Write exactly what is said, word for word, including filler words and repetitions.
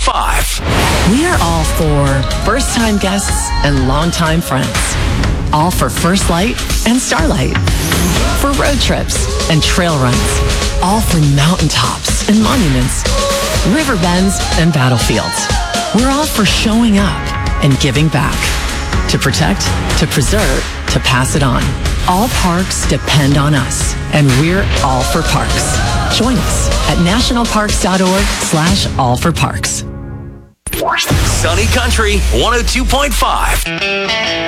five. We are all for first-time guests and longtime friends. All for First Light and Starlight. For road trips and trail runs. All for mountaintops and monuments. River bends and battlefields. We're all for showing up and giving back. To protect, to preserve, to pass it on. All parks depend on us, and we're all for parks. Join us at nationalparks.org slash all for parks. Sunny Country one oh two point five.